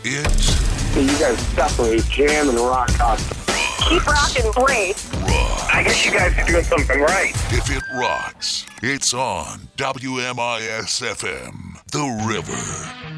So you guys separate jam and rock constantly. Keep rocking great. I guess you guys are doing something right. If it rocks, it's on WMIS-FM, The River.